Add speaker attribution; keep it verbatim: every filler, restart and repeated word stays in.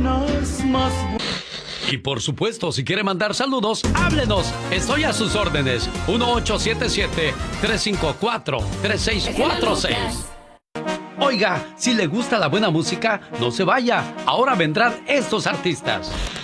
Speaker 1: mañanas más.
Speaker 2: Y por supuesto, si quiere mandar saludos, háblenos. Estoy a sus órdenes. uno ocho siete siete, tres cinco cuatro, tres seis cuatro seis. Oiga, si le gusta la buena música, no se vaya. Ahora vendrán estos artistas.